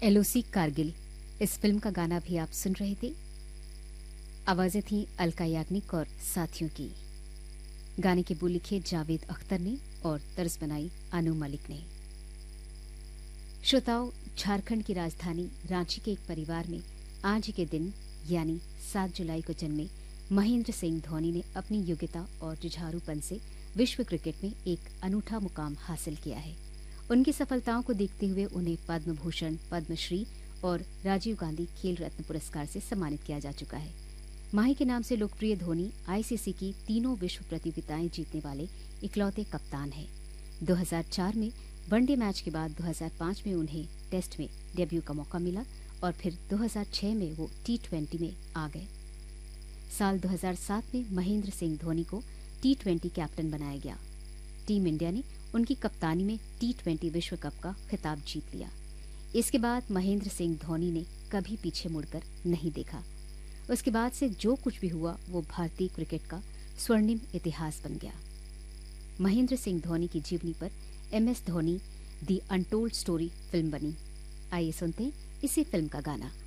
LOC Kargil, इस film का गाना भी आप सुन रहे थे। आवाजें थीं अलका याग्निक और साथियों की। गाने के बोल लिखे जावेद अख्तर ने और तर्ज बनाई अनु मलिक ने। श्रोताओं, झारखंड की राजधानी रांची के एक परिवार में आज के दिन यानी 7 जुलाई को जन्मे महेंद्र सिंह धोनी ने अपनी योग्यता और जुझारूपन से विश्व क्रिकेट में एक अनूठा मुकाम हासिल किया है। उनकी सफलताओं को देखते हुए उन्हें पद्म भूषण, पद्मश्री और राजीव गांधी खेल रत्न पुरस्कार से सम्मानित किया जा चुका है। माही के नाम से लोकप्रिय धोनी आईसीसी की तीनों विश्व प्रतियोगिताएं जीतने वाले इकलौते कप्तान हैं। 2004 में वनडे मैच के बाद 2005 में उन्हें टेस्ट में डेब्यू का मौका मिला और फिर 2006 में वो T20 में आ गए। साल 2007 में महेंद्र सिंह धोनी को T20 कैप्टन बनाया गया। टीम इंडिया ने उनकी कप्तानी में T20 विश्व कप का खिताब जीत लिया। इसके बाद महेंद्र सिंह धोनी ने कभी पीछे मुड़कर नहीं देखा। उसके बाद से जो कुछ भी हुआ वो भारतीय क्रिकेट का स्वर्णिम इतिहास बन गया। महेंद्र सिंह धोनी की जीवनी पर MS Dhoni the untold story film बनी। आइए सुनते हैं इसी फिल्म का गाना।